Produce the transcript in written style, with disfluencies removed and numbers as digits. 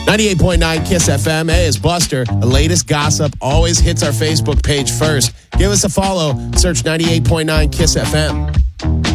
98.9 KISS FM. Hey, it's Buster. The latest gossip always hits our Facebook page first. Give us a follow. Search 98.9 KISS FM.